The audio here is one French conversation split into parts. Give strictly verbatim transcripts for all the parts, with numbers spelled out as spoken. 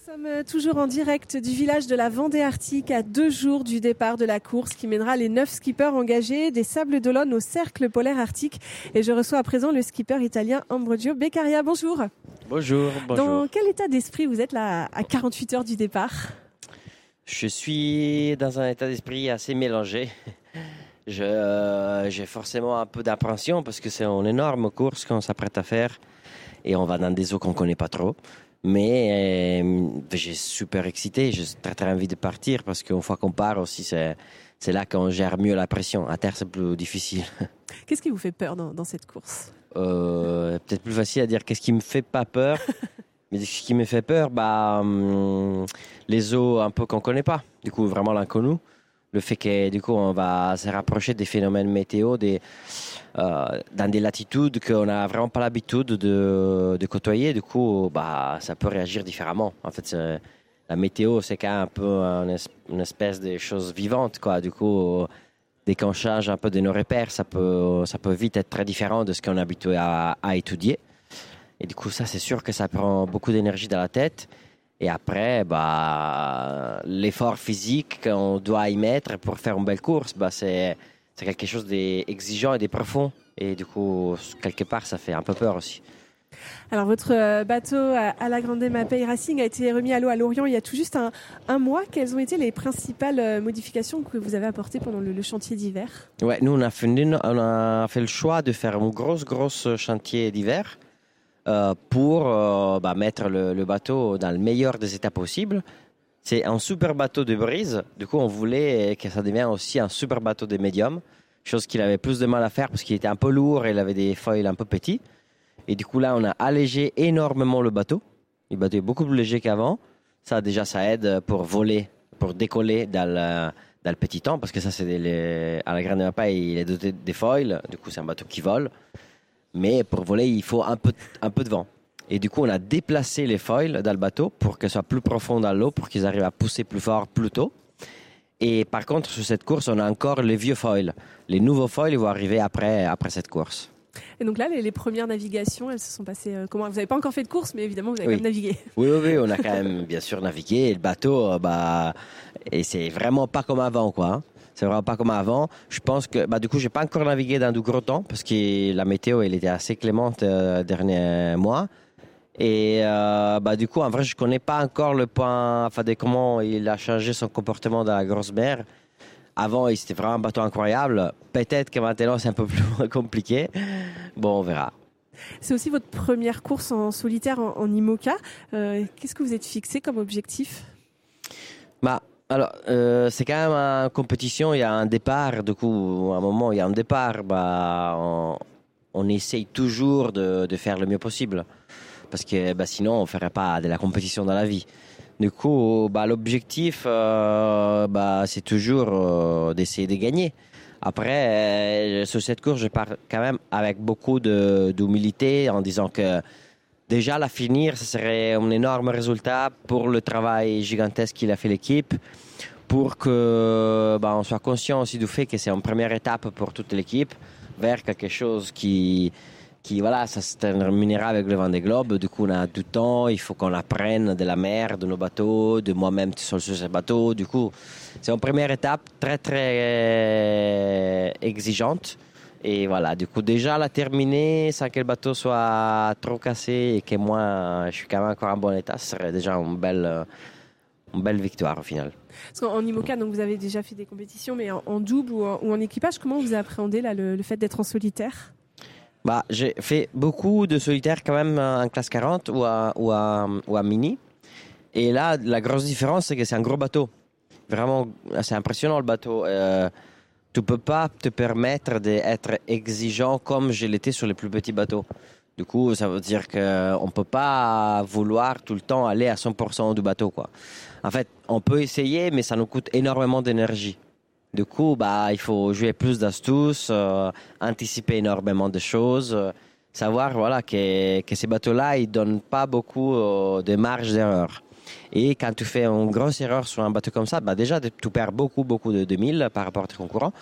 Nous sommes toujours en direct du village de la Vendée Arctique à deux jours du départ de la course qui mènera les neuf skippers engagés des Sables d'Olonne au Cercle polaire arctique. Et je reçois à présent le skipper italien Ambrogio Beccaria. Bonjour. Bonjour, bonjour. Dans quel état d'esprit vous êtes là à quarante-huit heures du départ ? Je suis dans un état d'esprit assez mélangé. Je, euh, j'ai forcément un peu d'appréhension parce que c'est une énorme course qu'on s'apprête à faire et on va dans des eaux qu'on ne connaît pas trop. Mais euh, j'ai super excité, j'ai très très envie de partir parce qu'une fois qu'on part aussi, c'est, c'est là qu'on gère mieux la pression. À terre, c'est plus difficile. Qu'est-ce qui vous fait peur dans, dans cette course ? euh, Peut-être plus facile à dire qu'est-ce qui me fait pas peur. Mais ce qui me fait peur, bah, hum, les eaux un peu qu'on ne connaît pas. Du coup, vraiment l'inconnu. Le fait que du coup, on va se rapprocher des phénomènes météo des, euh, dans des latitudes qu'on n'a vraiment pas l'habitude de, de côtoyer. Du coup, bah, ça peut réagir différemment. En fait, c'est, la météo, c'est quand même un peu une, une espèce de chose vivante, quoi. Du coup, dès qu'on change un peu de nos repères, ça peut, ça peut vite être très différent de ce qu'on est habitué à, à étudier. Et du coup, ça, c'est sûr que ça prend beaucoup d'énergie dans la tête. Et après, bah, l'effort physique qu'on doit y mettre pour faire une belle course, bah, c'est, c'est quelque chose d'exigeant et de profond. Et du coup, quelque part, ça fait un peu peur aussi. Alors, votre bateau à la Grande Mapei Racing a été remis à l'eau à Lorient il y a tout juste un, un mois. Quelles ont été les principales modifications que vous avez apportées pendant le, le chantier d'hiver ? Ouais, nous, on a, fait, on a fait le choix de faire un gros, gros chantier d'hiver. Euh, pour euh, bah, mettre le, le bateau dans le meilleur des états possibles. C'est un super bateau de brise. Du coup, on voulait que ça devienne aussi un super bateau de médium, chose qu'il avait plus de mal à faire parce qu'il était un peu lourd et il avait des foils un peu petits. Et du coup, là, on a allégé énormément le bateau. Le bateau est beaucoup plus léger qu'avant. Ça, déjà, ça aide pour voler, pour décoller dans le, dans le petit temps, parce que ça, c'est les, à la Grande Mapei, il est doté des foils. Du coup, c'est un bateau qui vole. Mais pour voler, il faut un peu, un peu de vent. Et du coup, on a déplacé les foils dans le bateau pour qu'elles soient plus profondes dans l'eau, pour qu'ils arrivent à pousser plus fort, plus tôt. Et par contre, sur cette course, on a encore les vieux foils. Les nouveaux foils, ils vont arriver après, après cette course. Et donc là, les, les premières navigations, elles se sont passées euh, comment ? Vous n'avez pas encore fait de course, mais évidemment, vous avez oui. quand même navigué. Oui, oui, oui, on a quand même bien sûr navigué. Et le bateau, bah, et c'est vraiment pas comme avant, quoi. Hein. C'est vraiment pas comme avant. Je pense que, bah, du coup, j'ai pas encore navigué dans du gros temps parce que la météo, elle était assez clémente euh, dernier mois. Et euh, bah, du coup, en vrai, je connais pas encore le point, enfin, de comment il a changé son comportement dans la grosse mer. Avant, c'était vraiment un bateau incroyable. Peut-être que maintenant, c'est un peu plus compliqué. Bon, on verra. C'est aussi votre première course en solitaire en, en IMOCA. Euh, qu'est-ce que vous êtes fixé comme objectif ? Bah, alors, euh, c'est quand même une compétition, il y a un départ, du coup, à un moment, il y a un départ, bah, on, on essaye toujours de, de faire le mieux possible, parce que bah, sinon, on ne ferait pas de la compétition dans la vie. Du coup, bah, l'objectif, euh, bah, c'est toujours euh, d'essayer de gagner. Après, euh, sur cette course, je pars quand même avec beaucoup de, d'humilité, en disant que déjà, la finir, ce serait un énorme résultat pour le travail gigantesque qu'il a fait l'équipe, pour que bah, on soit conscient aussi du fait que c'est une première étape pour toute l'équipe vers quelque chose qui, qui voilà, ça se terminera avec le Vendée Globe. Du coup, on a du temps, il faut qu'on apprenne de la mer, de nos bateaux, de moi-même sur ce bateau. Du coup, c'est une première étape très, très exigeante. Et voilà, du coup, déjà la terminer sans que le bateau soit trop cassé et que moi, je suis quand même encore en bon état, ce serait déjà une belle, une belle victoire au final. Parce qu'en IMOCA, donc vous avez déjà fait des compétitions, mais en, en double ou en, ou en équipage, comment vous appréhendez là, le, le fait d'être en solitaire ? Bah, j'ai fait beaucoup de solitaire quand même en classe quarante ou à, ou à, ou à mini. Et là, la grosse différence, c'est que c'est un gros bateau. Vraiment, c'est impressionnant le bateau. Euh, Tu ne peux pas te permettre d'être exigeant comme je l'étais sur les plus petits bateaux. Du coup, ça veut dire qu'on ne peut pas vouloir tout le temps aller à cent pour cent du bateau, quoi. En fait, on peut essayer, mais ça nous coûte énormément d'énergie. Du coup, bah, il faut jouer plus d'astuces, euh, anticiper énormément de choses, euh, savoir voilà, que, que ces bateaux-là, ils ne donnent pas beaucoup euh, de marge d'erreur. Et quand tu fais une grosse erreur sur un bateau comme ça, bah déjà, tu perds beaucoup, beaucoup de, de milles par rapport à tes concurrents.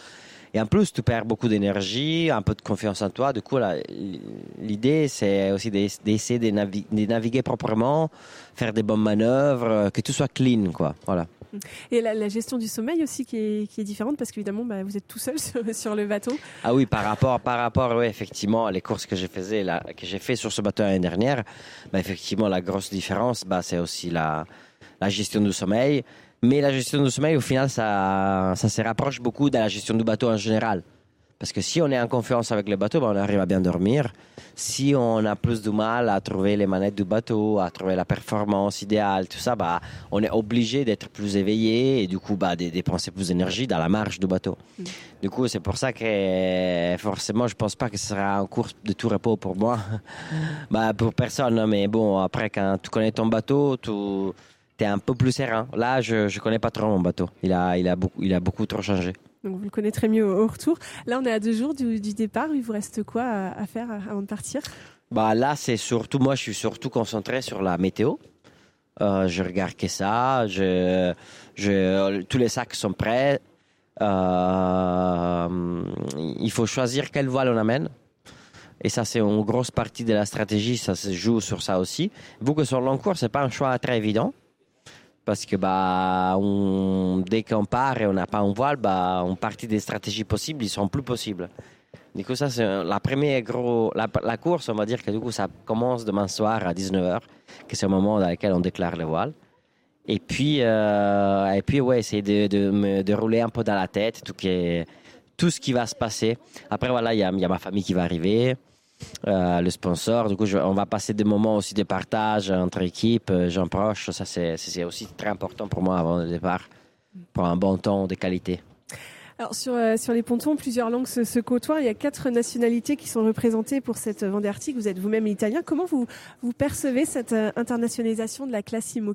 Et en plus, tu perds beaucoup d'énergie, un peu de confiance en toi. Du coup, là, l'idée, c'est aussi d'essayer de, naviguer, de naviguer proprement, faire des bonnes manœuvres, que tout soit clean, quoi. Voilà. Et la, la gestion du sommeil aussi qui est, qui est différente parce qu'évidemment bah, vous êtes tout seul sur, sur le bateau. Ah oui, par rapport, par rapport, oui, effectivement, les courses que j'ai faisais, là, que j'ai fait sur ce bateau l'année dernière, bah, effectivement, la grosse différence, bah, c'est aussi la, la gestion du sommeil. Mais la gestion du sommeil, au final, ça, ça se rapproche beaucoup de la gestion du bateau en général. Parce que si on est en confiance avec le bateau, ben on arrive à bien dormir. Si on a plus de mal à trouver les manettes du bateau, à trouver la performance idéale, tout ça, ben, on est obligé d'être plus éveillé et du coup ben, de dépenser plus d'énergie dans la marche du bateau. Mmh. Du coup, c'est pour ça que forcément, je ne pense pas que ce sera un cours de tout repos pour moi. ben, pour personne, mais bon, après, quand tu connais ton bateau, tu es un peu plus serein. Là, je ne connais pas trop mon bateau. Il a, il a, beaucoup, il a beaucoup trop changé. Donc vous le connaîtrez mieux au retour. Là, on est à deux jours du, du départ. Il vous reste quoi à, à faire avant de partir ? Bah là, c'est surtout moi, je suis surtout concentré sur la météo. Euh, je regarde que ça. Je, je, tous les sacs sont prêts. Euh, il faut choisir quelle voile on amène. Et ça, c'est une grosse partie de la stratégie. Ça se joue sur ça aussi. Vu que sur le long cours, c'est pas un choix très évident. Parce que bah, on, dès qu'on part et on n'a pas un voile, bah, une partie des stratégies possibles, ils sont plus possibles. Du coup, ça, c'est la première gros, la, la course, on va dire que du coup, ça commence demain soir à dix-neuf heures, que c'est le moment dans lequel on déclare le voile. Et puis, euh, et puis ouais, essayer de, de me de rouler un peu dans la tête tout, qui est, tout ce qui va se passer. Après, voilà, il y a, y a ma famille qui va arriver. Euh, le sponsor, du coup je, on va passer des moments aussi de partage entre équipes, euh, gens proches, ça c'est, c'est aussi très important pour moi avant le départ, pour un bon temps de qualité. Alors sur, euh, sur les pontons, plusieurs langues se, se côtoient, il y a quatre nationalités qui sont représentées pour cette Vendée Arctique, vous êtes vous-même italien, comment vous, vous percevez cette euh, internationalisation de la classe IMOCA ?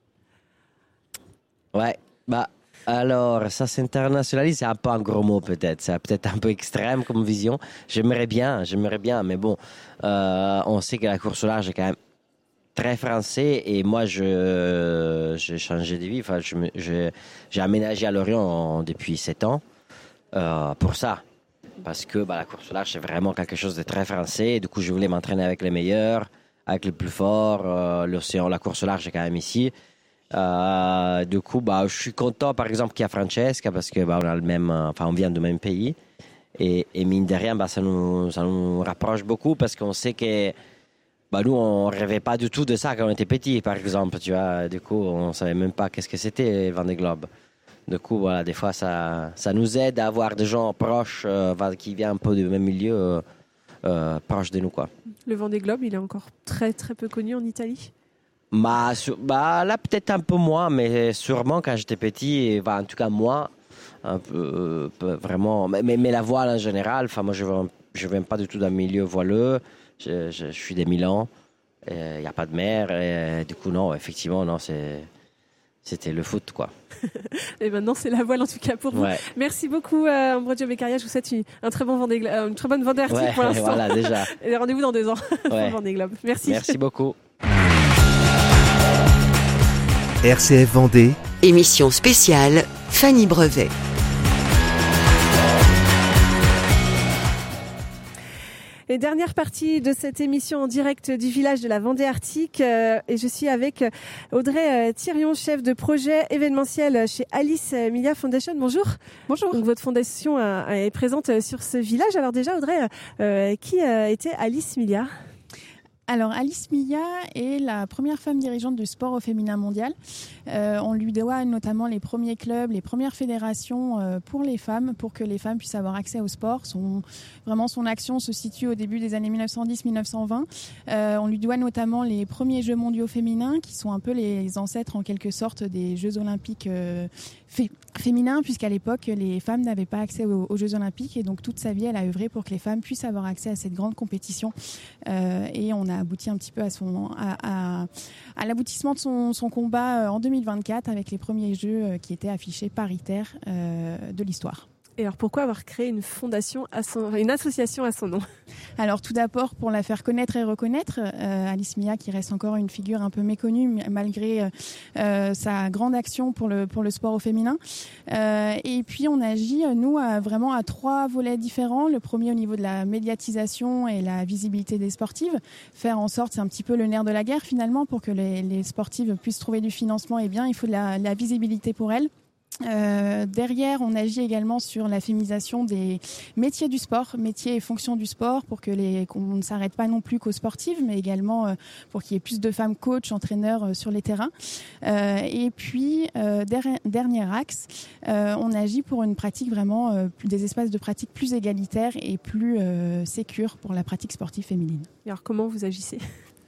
Ouais, bah alors, ça s'internationalise, c'est un peu un gros mot peut-être. C'est peut-être un peu extrême comme vision. J'aimerais bien, j'aimerais bien, mais bon, euh, on sait que la course au large est quand même très français et moi, je, j'ai changé de vie. Enfin, je, je, j'ai aménagé à Lorient depuis sept ans euh, pour ça. Parce que bah, la course au large, c'est vraiment quelque chose de très français. Et du coup, je voulais m'entraîner avec les meilleurs, avec les plus forts. Euh, l'océan, la course au large est quand même ici. Euh, du coup, bah, je suis content, par exemple, qu'il y a Francesca parce que bah, on a le même, enfin, on vient du même pays et, et mine de rien, bah, ça nous, ça nous rapproche beaucoup parce qu'on sait que bah, nous, on rêvait pas du tout de ça quand on était petit, par exemple, tu vois. Du coup, on savait même pas qu'est-ce que c'était les Vendée Globe. Du coup, voilà, des fois, ça, ça nous aide à avoir des gens proches euh, qui viennent un peu du même milieu, euh, euh, proches de nous, quoi. Le Vendée Globe, il est encore très très peu connu en Italie. Bah, sur, bah là peut-être un peu moins, mais sûrement quand j'étais petit, bah, en tout cas moi, un peu, peu vraiment. Mais, mais la voile en général, enfin moi je ne je viens pas du tout d'un milieu voileux, je, je, je suis des Milan, il n'y a pas de mer, et du coup non, effectivement non, c'est, c'était le foot quoi. Et maintenant c'est la voile en tout cas pour vous. Ouais. Merci beaucoup euh, Ambrogio Beccaria, je vous souhaite une, un très bon Vendée, euh, une très bonne Vendée Arctique ouais, pour l'instant. Voilà déjà. Et rendez-vous dans deux ans ouais. pour le Vendée Globe. Merci. Merci beaucoup. R C F Vendée. Émission spéciale Fanny Brevet. Et dernière partie de cette émission en direct du village de la Vendée Arctique. Euh, et je suis avec Audrey euh, Thirion, chef de projet événementiel chez Alice Melia Foundation. Bonjour. Bonjour. Donc, votre fondation euh, est présente sur ce village. Alors déjà, Audrey, euh, qui euh, était Alice Melia ? Alors, Alice Melia est la première femme dirigeante du sport au féminin mondial. Euh, on lui doit notamment les premiers clubs, les premières fédérations euh, pour les femmes, pour que les femmes puissent avoir accès au sport. Son, vraiment, son action se situe au début des années mille neuf cent dix mille neuf cent vingt. Euh, on lui doit notamment les premiers Jeux mondiaux féminins, qui sont un peu les ancêtres, en quelque sorte, des Jeux olympiques euh, fé- féminins, puisqu'à l'époque, les femmes n'avaient pas accès aux, aux Jeux olympiques. Et donc, toute sa vie, elle a œuvré pour que les femmes puissent avoir accès à cette grande compétition. Euh, et on a abouti un petit peu à, son, à, à, à l'aboutissement de son, son combat en deux mille vingt-quatre avec les premiers Jeux qui étaient affichés paritaires euh, de l'histoire. Et alors pourquoi avoir créé une fondation, à son, une association à son nom? Alors tout d'abord pour la faire connaître et reconnaître, euh, Alice Mia qui reste encore une figure un peu méconnue malgré euh, sa grande action pour le pour le sport au féminin. Euh, et puis on agit nous à, vraiment à trois volets différents. Le premier au niveau de la médiatisation et la visibilité des sportives, faire en sorte, c'est un petit peu le nerf de la guerre finalement, pour que les, les sportives puissent trouver du financement. Et bien il faut de la, la visibilité pour elles. Euh, derrière, on agit également sur la féminisation des métiers du sport, métiers et fonctions du sport, pour que les qu'on ne s'arrête pas non plus qu'aux sportives, mais également euh, pour qu'il y ait plus de femmes coachs, entraîneurs euh, sur les terrains. Euh, et puis, euh, der- dernier axe, euh, on agit pour une pratique vraiment, euh, des espaces de pratique plus égalitaires et plus euh, sécures pour la pratique sportive féminine. Et alors comment vous agissez ?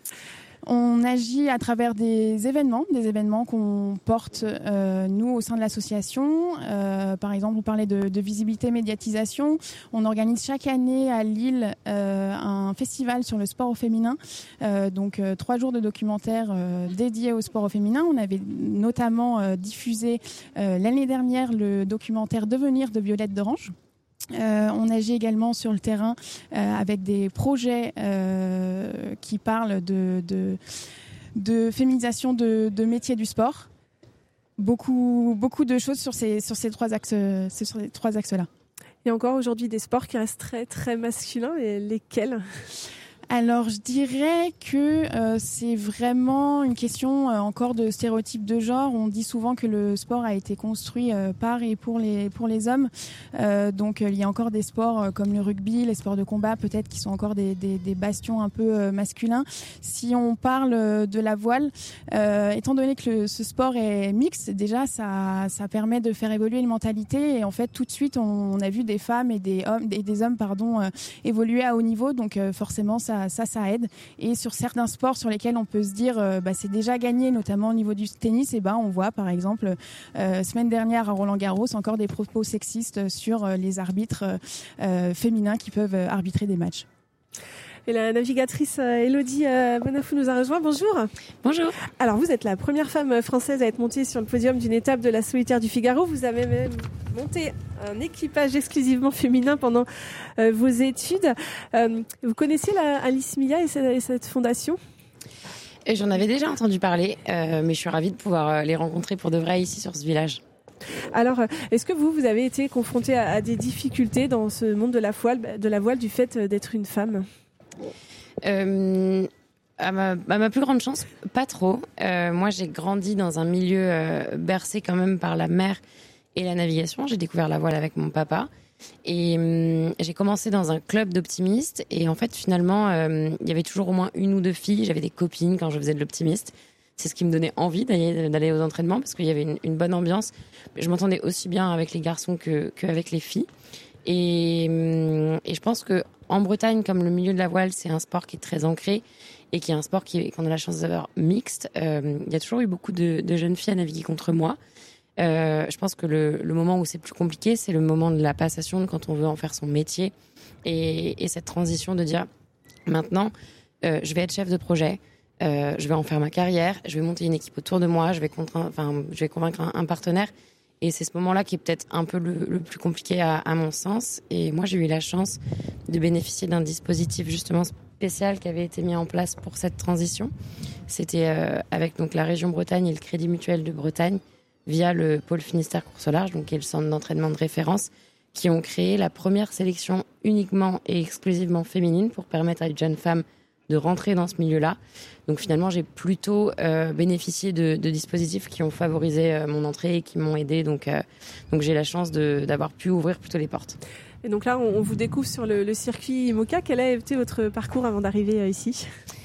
On agit à travers des événements, des événements qu'on porte euh, nous au sein de l'association. Euh, par exemple, on parlait de, de visibilité, médiatisation. On organise chaque année à Lille euh, un festival sur le sport au féminin. Euh, donc euh, trois jours de documentaires euh, dédiés au sport au féminin. On avait notamment euh, diffusé euh, l'année dernière le documentaire Devenir de Violette d'Orange. Euh, on agit également sur le terrain euh, avec des projets euh, qui parlent de, de, de féminisation de, de métiers du sport. Beaucoup, beaucoup de choses sur ces, sur ces trois axes, sur ces trois axes-là. Il y a encore aujourd'hui des sports qui restent très, très masculins, et lesquels ? Alors, je dirais que euh, c'est vraiment une question euh, encore de stéréotypes de genre. On dit souvent que le sport a été construit euh, par et pour les pour les hommes. Euh, donc, euh, il y a encore des sports euh, comme le rugby, les sports de combat, peut-être qui sont encore des, des, des bastions un peu euh, masculins. Si on parle euh, de la voile, euh, étant donné que le, ce sport est mixte, déjà ça ça permet de faire évoluer une mentalité. Et en fait, tout de suite, on, on a vu des femmes et des hommes et des hommes pardon euh, évoluer à haut niveau. Donc, euh, forcément, ça Ça, ça aide. Et sur certains sports sur lesquels on peut se dire euh, bah, c'est déjà gagné, notamment au niveau du tennis, et ben on voit par exemple euh, semaine dernière à Roland-Garros encore des propos sexistes sur euh, les arbitres euh, féminins qui peuvent euh, arbitrer des matchs. Et la navigatrice euh, Elodie euh, Bonafou nous a rejoint. Bonjour. Bonjour. Alors vous êtes la première femme française à être montée sur le podium d'une étape de la Solitaire du Figaro. Vous avez même monté un équipage exclusivement féminin pendant euh, vos études. Euh, vous connaissiez la Alice Mia et cette, et cette fondation ? Et j'en avais déjà entendu parler, euh, mais je suis ravie de pouvoir les rencontrer pour de vrai ici sur ce village. Alors, est-ce que vous, vous avez été confrontée à, à des difficultés dans ce monde de la voile, de la voile du fait d'être une femme ? Euh, à, ma, à ma plus grande chance, pas trop. Euh, moi, j'ai grandi dans un milieu euh, bercé quand même par la mer et la navigation. J'ai découvert la voile avec mon papa. Et euh, j'ai commencé dans un club d'optimistes. Et en fait, finalement, euh, il y avait toujours au moins une ou deux filles. J'avais des copines quand je faisais de l'optimiste. C'est ce qui me donnait envie d'aller, d'aller aux entraînements parce qu'il y avait une, une bonne ambiance. Je m'entendais aussi bien avec les garçons que, qu'avec les filles. Et, et je pense que en Bretagne, comme le milieu de la voile, c'est un sport qui est très ancré et qui est un sport qui, qu'on a la chance d'avoir mixte. Euh, il y a toujours eu beaucoup de, de jeunes filles à naviguer contre moi. Euh, je pense que le, le moment où c'est plus compliqué, c'est le moment de la passation, quand on veut en faire son métier. Et, et cette transition de dire, maintenant, euh, je vais être chef de projet, euh, je vais en faire ma carrière, je vais monter une équipe autour de moi, je vais, contraint, enfin, je vais convaincre un, un partenaire. Et c'est ce moment-là qui est peut-être un peu le, le plus compliqué à, à mon sens. Et moi, j'ai eu la chance de bénéficier d'un dispositif justement spécial qui avait été mis en place pour cette transition. C'était euh, avec donc la région Bretagne et le Crédit Mutuel de Bretagne via le pôle Finistère Course au Large, donc qui est le centre d'entraînement de référence, qui ont créé la première sélection uniquement et exclusivement féminine pour permettre à une jeune femme de rentrer dans ce milieu-là. Donc finalement, j'ai plutôt euh, bénéficié de, de dispositifs qui ont favorisé euh, mon entrée et qui m'ont aidé. Donc, euh, donc j'ai la chance de, d'avoir pu ouvrir plutôt les portes. Et donc là, on, on vous découvre sur le, le circuit IMOCA. Quel a été votre parcours avant d'arriver euh, ici ?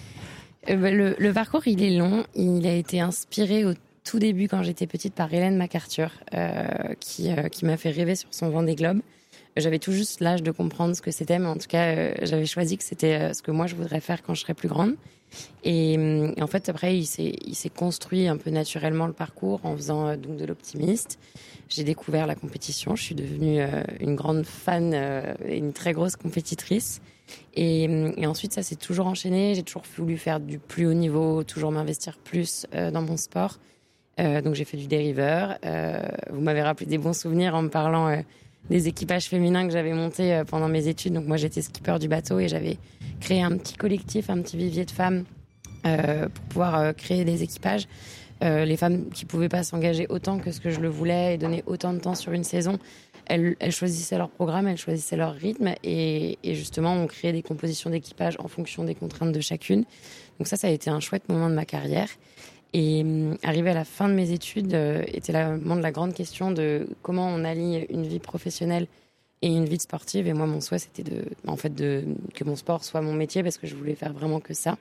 euh, bah, le, le parcours, il est long. Il a été inspiré au tout début, quand j'étais petite, par Hélène MacArthur, euh, qui, euh, qui m'a fait rêver sur son Vendée Globe. J'avais tout juste l'âge de comprendre ce que c'était, mais en tout cas, euh, j'avais choisi que c'était euh, ce que moi, je voudrais faire quand je serais plus grande. Et, et en fait, après, il s'est, il s'est construit un peu naturellement le parcours en faisant euh, donc de l'optimiste. J'ai découvert la compétition. Je suis devenue euh, une grande fan euh, et une très grosse compétitrice. Et, et ensuite, ça s'est toujours enchaîné. J'ai toujours voulu faire du plus haut niveau, toujours m'investir plus euh, dans mon sport. Euh, donc, j'ai fait du dériveur. Euh, vous m'avez rappelé des bons souvenirs en me parlant... Euh, des équipages féminins que j'avais montés pendant mes études. Donc moi, j'étais skipper du bateau et j'avais créé un petit collectif, un petit vivier de femmes euh, pour pouvoir euh, créer des équipages. Euh, les femmes qui pouvaient pas s'engager autant que ce que je le voulais et donner autant de temps sur une saison, elles, elles choisissaient leur programme, elles choisissaient leur rythme et, et justement on créait des compositions d'équipage en fonction des contraintes de chacune. Donc ça, ça a été un chouette moment de ma carrière. Et euh, arrivé à la fin de mes études, euh, était le moment de la grande question de comment on allie une vie professionnelle et une vie de sportive. Et moi, mon souhait, c'était de, en fait, de, que mon sport soit mon métier parce que je voulais faire vraiment que ça.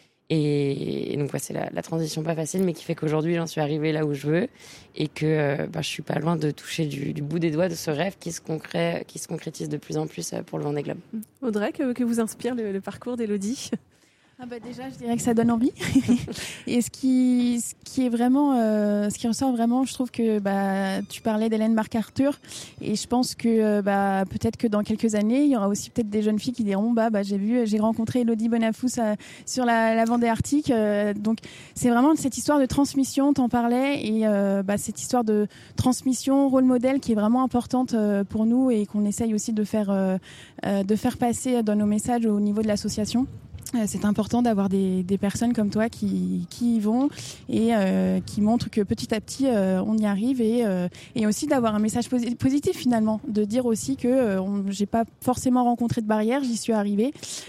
Et donc ouais, c'est la, la transition pas facile, mais qui fait qu'aujourd'hui j'en suis arrivée là où je veux et que euh, bah, je suis pas loin de toucher du, du bout des doigts de ce rêve qui se, concré, qui se concrétise de plus en plus pour le Vendée Globe. Audrey, que, que vous inspire le, le parcours d'Élodie ? Ah bah déjà, je dirais que ça donne envie. Et ce qui, ce qui est vraiment, euh, ce qui ressort vraiment, je trouve que bah, tu parlais d'Hélène MacArthur, et je pense que euh, bah, peut-être que dans quelques années, il y aura aussi peut-être des jeunes filles qui diront bah, bah j'ai vu, j'ai rencontré Élodie Bonafous à, sur la, la Vendée Arctique. Euh, donc c'est vraiment cette histoire de transmission, t'en parlais, et euh, bah, cette histoire de transmission, rôle modèle qui est vraiment importante euh, pour nous et qu'on essaye aussi de faire, euh, euh, de faire passer dans nos messages au niveau de l'association. C'est important d'avoir des, des personnes comme toi qui, qui y vont et euh, qui montrent que petit à petit euh, on y arrive et, euh, et aussi d'avoir un message posi- positif finalement, de dire aussi que euh, on, j'ai pas forcément rencontré de barrières, j'y suis arrivée.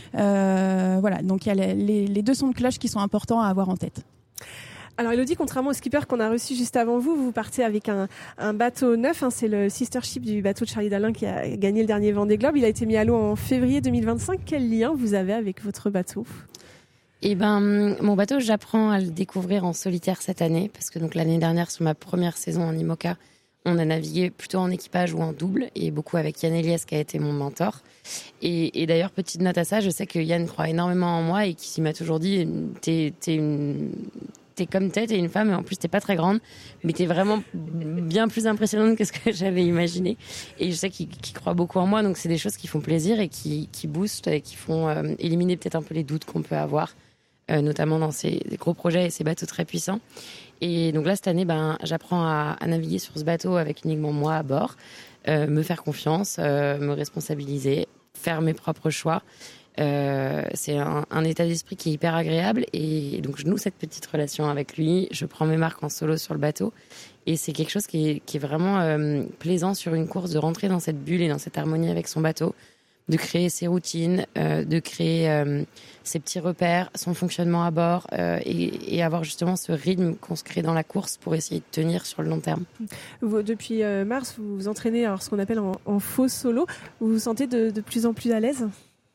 Euh, voilà, donc il y a les, les deux sons de cloche qui sont importants à avoir en tête. Alors Élodie, contrairement au skipper qu'on a reçu juste avant vous, vous partez avec un, un bateau neuf, hein, c'est le sister ship du bateau de Charlie Dalin qui a gagné le dernier Vendée Globe. Il a été mis à l'eau en février deux mille vingt-cinq. Quel lien vous avez avec votre bateau ? Eh ben, mon bateau, j'apprends à le découvrir en solitaire cette année parce que donc l'année dernière, sur ma première saison en IMOCA, on a navigué plutôt en équipage ou en double et beaucoup avec Yann Eliès qui a été mon mentor. Et, et d'ailleurs, petite note à ça, je sais que Yann croit énormément en moi et qui m'a toujours dit t'es, t'es une... T'es comme t'es, t'es une femme et en plus t'es pas très grande, mais t'es vraiment bien plus impressionnante que ce que j'avais imaginé. Et je sais qu'il, qu'il croit beaucoup en moi, donc c'est des choses qui font plaisir et qui, qui boostent et qui font euh, éliminer peut-être un peu les doutes qu'on peut avoir, euh, notamment dans ces gros projets et ces bateaux très puissants. Et donc là, cette année, ben, j'apprends à, à naviguer sur ce bateau avec uniquement moi à bord, euh, me faire confiance, euh, me responsabiliser, faire mes propres choix. Euh, c'est un, un état d'esprit qui est hyper agréable et donc je noue cette petite relation avec lui, je prends mes marques en solo sur le bateau et c'est quelque chose qui est, qui est vraiment euh, plaisant sur une course, de rentrer dans cette bulle et dans cette harmonie avec son bateau, de créer ses routines, euh, de créer euh, ses petits repères, son fonctionnement à bord euh, et, et avoir justement ce rythme qu'on se crée dans la course pour essayer de tenir sur le long terme. Vous, depuis euh, mars, vous vous entraînez alors ce qu'on appelle en, en faux solo. Vous vous sentez de, de plus en plus à l'aise ?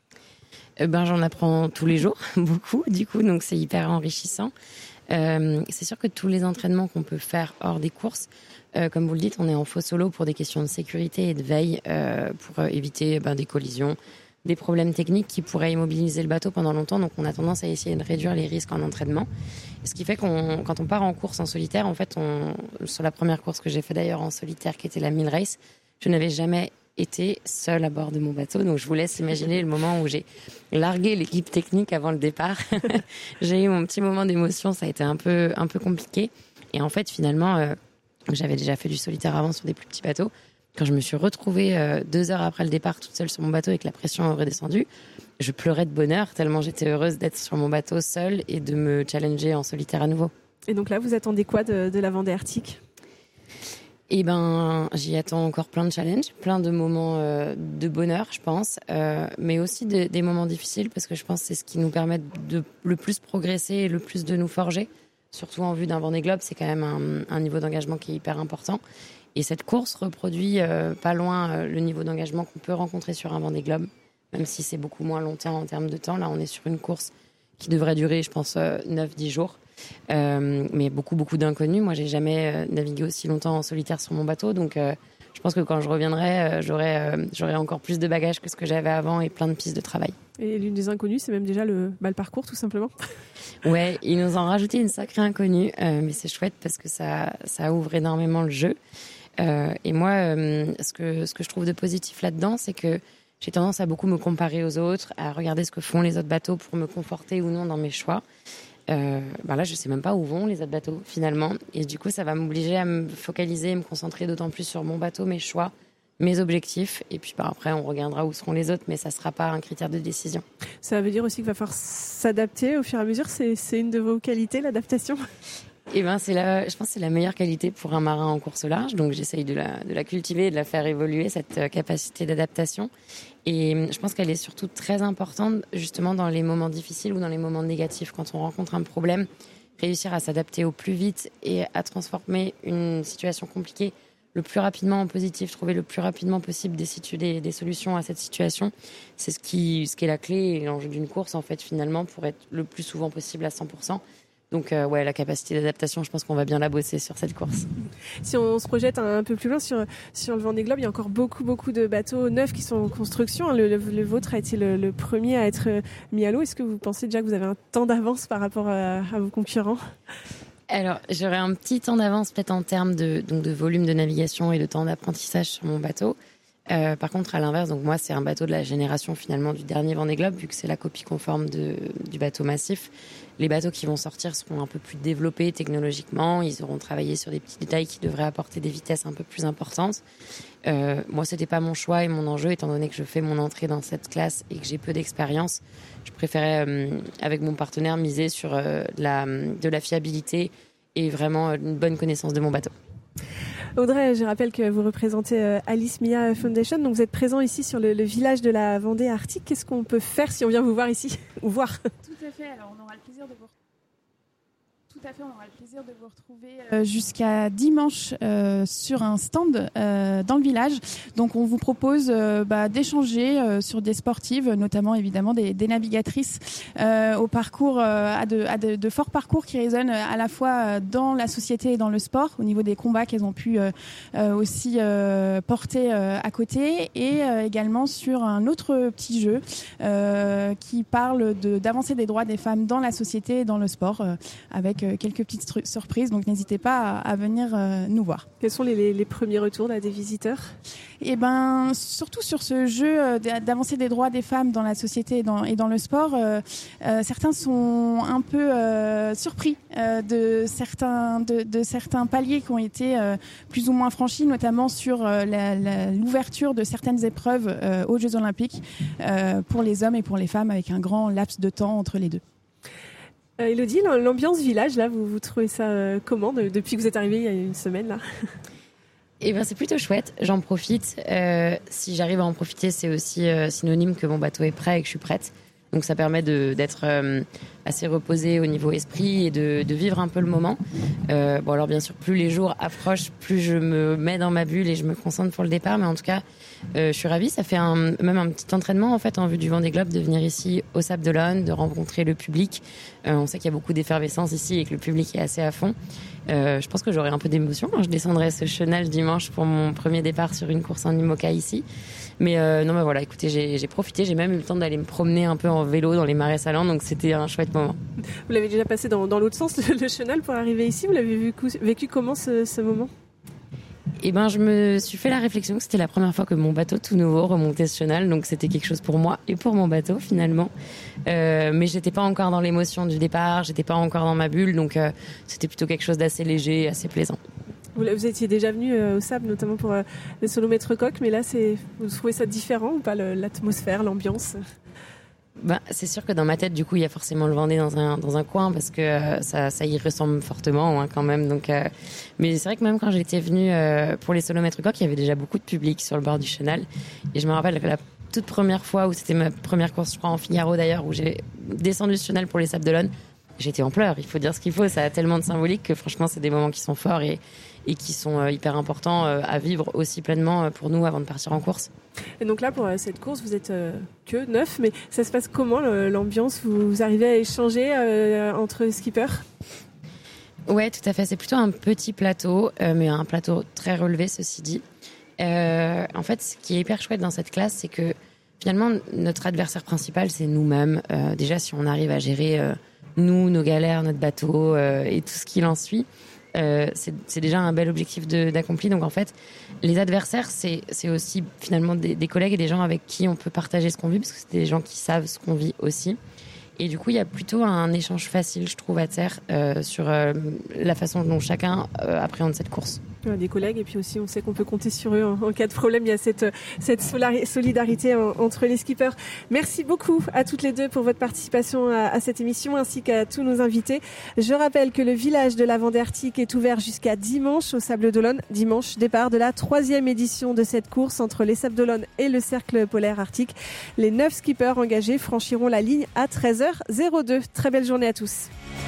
Ben, j'en apprends tous les jours, beaucoup, du coup, donc c'est hyper enrichissant. Euh, c'est sûr que tous les entraînements qu'on peut faire hors des courses, euh, comme vous le dites, on est en faux solo pour des questions de sécurité et de veille, euh, pour éviter ben, des collisions, des problèmes techniques qui pourraient immobiliser le bateau pendant longtemps. Donc on a tendance à essayer de réduire les risques en entraînement. Ce qui fait qu'on, quand on part en course en solitaire, en fait, on, sur la première course que j'ai fait d'ailleurs en solitaire, qui était la Mille Race, je n'avais jamais été seule à bord de mon bateau. Donc je vous laisse imaginer le moment où j'ai largué l'équipe technique avant le départ. J'ai eu mon petit moment d'émotion, ça a été un peu, un peu compliqué. Et en fait, finalement, euh, j'avais déjà fait du solitaire avant sur des plus petits bateaux. Quand je me suis retrouvée euh, deux heures après le départ toute seule sur mon bateau et que la pression est redescendue, je pleurais de bonheur tellement j'étais heureuse d'être sur mon bateau seule et de me challenger en solitaire à nouveau. Et donc là, vous attendez quoi de, de la Vendée Arctique ? Eh ben, j'y attends encore plein de challenges, plein de moments euh, de bonheur, je pense, euh, mais aussi de, des moments difficiles parce que je pense que c'est ce qui nous permet de le plus progresser et le plus de nous forger. Surtout en vue d'un Vendée Globe, c'est quand même un, un niveau d'engagement qui est hyper important. Et cette course reproduit euh, pas loin euh, le niveau d'engagement qu'on peut rencontrer sur un Vendée Globe, même si c'est beaucoup moins longtemps en termes de temps. Là, on est sur une course qui devrait durer, je pense, euh, neuf dix jours. Euh, mais beaucoup, beaucoup d'inconnus. Moi, j'ai jamais euh, navigué aussi longtemps en solitaire sur mon bateau. Donc, euh, je pense que quand je reviendrai, euh, j'aurai, euh, j'aurai encore plus de bagages que ce que j'avais avant et plein de pistes de travail. Et l'une des inconnues, c'est même déjà le, bah, le parcours, tout simplement. Ouais, ils nous ont rajouté une sacrée inconnue. Euh, mais c'est chouette parce que ça, ça ouvre énormément le jeu. Euh, et moi, euh, ce que, ce que je trouve de positif là-dedans, c'est que j'ai tendance à beaucoup me comparer aux autres, à regarder ce que font les autres bateaux pour me conforter ou non dans mes choix. Euh, ben là, je sais même pas où vont les autres bateaux finalement, et du coup, ça va m'obliger à me focaliser, me concentrer d'autant plus sur mon bateau, mes choix, mes objectifs. Et puis bah, après, on regardera où seront les autres, mais ça ne sera pas un critère de décision. Ça veut dire aussi qu'il va falloir s'adapter au fur et à mesure. C'est, c'est une de vos qualités, l'adaptation? Eh ben, c'est la, je pense que c'est la meilleure qualité pour un marin en course au large. Donc, j'essaye de la, de la cultiver et de la faire évoluer, cette capacité d'adaptation. Et je pense qu'elle est surtout très importante, justement, dans les moments difficiles ou dans les moments négatifs. Quand on rencontre un problème, réussir à s'adapter au plus vite et à transformer une situation compliquée le plus rapidement en positif, trouver le plus rapidement possible des, situ- des, des solutions à cette situation. C'est ce qui, ce qui est la clé et l'enjeu d'une course, en fait, finalement, pour être le plus souvent possible à cent pour cent. Donc, euh, ouais, la capacité d'adaptation, je pense qu'on va bien la bosser sur cette course. Si on se projette un, un peu plus loin sur, sur le Vendée Globe, il y a encore beaucoup, beaucoup de bateaux neufs qui sont en construction. Le, le, le vôtre a été le, le premier à être mis à l'eau. Est-ce que vous pensez déjà que vous avez un temps d'avance par rapport à, à vos concurrents? Alors, j'aurais un petit temps d'avance peut-être en termes de, donc de volume de navigation et de temps d'apprentissage sur mon bateau. Euh, par contre, à l'inverse, donc moi, c'est un bateau de la génération finalement du dernier Vendée Globe, vu que c'est la copie conforme de, du bateau massif. Les bateaux qui vont sortir seront un peu plus développés technologiquement. Ils auront travaillé sur des petits détails qui devraient apporter des vitesses un peu plus importantes. Euh, moi, c'était pas mon choix et mon enjeu, étant donné que je fais mon entrée dans cette classe et que j'ai peu d'expérience. Je préférais, euh, avec mon partenaire, miser sur euh, la, de la fiabilité et vraiment une bonne connaissance de mon bateau. Audrey, je rappelle que vous représentez euh, Alice Mia Foundation, donc vous êtes présent ici sur le, le village de la Vendée Arctique. Qu'est-ce qu'on peut faire si on vient vous voir ici ou voir? Tout à fait, alors on aura le plaisir de vous Tout à fait, on aura le plaisir de vous retrouver euh, jusqu'à dimanche euh, sur un stand euh, dans le village. Donc on vous propose euh, bah, d'échanger euh, sur des sportives, notamment évidemment des, des navigatrices euh, au parcours, euh, à, de, à de, de forts parcours qui résonnent à la fois dans la société et dans le sport, au niveau des combats qu'elles ont pu euh, euh, aussi euh, porter euh, à côté, et euh, également sur un autre petit jeu euh, qui parle de, d'avancer des droits des femmes dans la société et dans le sport, euh, avec quelques petites stru- surprises, donc n'hésitez pas à, à venir euh, nous voir. Quels sont les, les, les premiers retours là, des visiteurs? Et ben, surtout sur ce jeu euh, d'avancer des droits des femmes dans la société et dans, et dans le sport, euh, euh, certains sont un peu euh, surpris euh, de certains de, de certains paliers qui ont été euh, plus ou moins franchis, notamment sur euh, la, la, l'ouverture de certaines épreuves euh, aux Jeux Olympiques euh, pour les hommes et pour les femmes, avec un grand laps de temps entre les deux. Euh, Elodie, l'ambiance village, là, vous, vous trouvez ça euh, comment de, depuis que vous êtes arrivée il y a une semaine là? Eh ben, c'est plutôt chouette, j'en profite. Euh, si j'arrive à en profiter, c'est aussi euh, synonyme que mon bateau est prêt et que je suis prête. Donc ça permet de, d'être euh, assez reposée au niveau esprit et de, de vivre un peu le moment. Euh, bon alors bien sûr, plus les jours approchent, plus je me mets dans ma bulle et je me concentre pour le départ. Mais en tout cas, euh, je suis ravie. Ça fait un, même un petit entraînement en fait en vue du Vendée Globe, de venir ici au Sable d'Olonne, de rencontrer le public. Euh, on sait qu'il y a beaucoup d'effervescence ici et que le public est assez à fond. Euh, je pense que j'aurai un peu d'émotion quand je descendrai ce chenal dimanche pour mon premier départ sur une course en IMOCA ici. Mais euh, non, mais voilà, écoutez, j'ai, j'ai profité, j'ai même eu le temps d'aller me promener un peu en vélo dans les marais salants, donc c'était un chouette moment. Vous l'avez déjà passé dans, dans l'autre sens, le, le chenal, pour arriver ici. Vous l'avez vécu, vécu comment ce, ce moment? Eh ben, je me suis fait la réflexion que c'était la première fois que mon bateau tout nouveau remontait ce chenal, donc c'était quelque chose pour moi et pour mon bateau finalement. Euh, mais j'étais pas encore dans l'émotion du départ, j'étais pas encore dans ma bulle, donc euh, c'était plutôt quelque chose d'assez léger, assez plaisant. Vous, vous étiez déjà venu euh, au Sable, notamment pour euh, les solomètres coques, mais là, c'est, vous trouvez ça différent ou pas, le, l'atmosphère, l'ambiance? Ben, c'est sûr que dans ma tête, du coup, il y a forcément le Vendée dans un, dans un coin, parce que euh, ça, ça y ressemble fortement hein, quand même. Donc, euh, mais c'est vrai que même quand j'étais venue euh, pour les solomètres coques, il y avait déjà beaucoup de public sur le bord du chenal. Et je me rappelle que la toute première fois, où c'était ma première course, je crois en Figaro d'ailleurs, où j'ai descendu ce chenal pour les Sables d'Olonne, j'étais en pleurs. Il faut dire ce qu'il faut, ça a tellement de symbolique que franchement, c'est des moments qui sont forts et et qui sont euh, hyper importants euh, à vivre aussi pleinement euh, pour nous avant de partir en course. Et donc là, pour euh, cette course, vous êtes euh, que neuf, mais ça se passe comment le, l'ambiance? vous, vous arrivez à échanger euh, entre skippers? Ouais, tout à fait. C'est plutôt un petit plateau, euh, mais un plateau très relevé, ceci dit. Euh, en fait, ce qui est hyper chouette dans cette classe, c'est que finalement, notre adversaire principal, c'est nous-mêmes. Euh, déjà, si on arrive à gérer euh, nous, nos galères, notre bateau euh, et tout ce qui en suit, Euh, c'est, c'est déjà un bel objectif de, d'accompli. Donc en fait, les adversaires, c'est, c'est aussi finalement des, des collègues et des gens avec qui on peut partager ce qu'on vit, parce que c'est des gens qui savent ce qu'on vit aussi. Et du coup, il y a plutôt un échange facile, je trouve, à terre euh, sur euh, la façon dont chacun euh, appréhende cette course. Des collègues, et puis aussi on sait qu'on peut compter sur eux en, en cas de problème. Il y a cette, cette solidarité en, entre les skippers. Merci beaucoup à toutes les deux pour votre participation à, à cette émission, ainsi qu'à tous nos invités. Je rappelle que le village de la Vendée Arctique est ouvert jusqu'à dimanche au Sables d'Olonne. Dimanche, départ de la troisième édition de cette course entre les Sables d'Olonne et le Cercle polaire arctique. Les neuf skippers engagés franchiront la ligne à treize heures zéro deux. Très belle journée à tous.